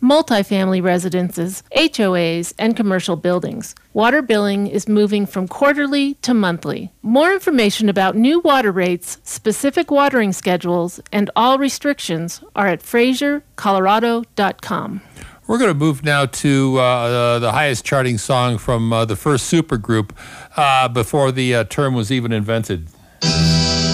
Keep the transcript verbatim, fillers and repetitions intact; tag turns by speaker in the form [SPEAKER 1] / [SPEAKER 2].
[SPEAKER 1] multifamily residences, H O As, and commercial buildings. Water billing is moving from quarterly to monthly. More information about new water rates, specific watering schedules, and all restrictions are at fraser colorado dot com.
[SPEAKER 2] We're going to move now to uh, uh, the highest charting song from uh, the first supergroup uh, before the uh, term was even invented.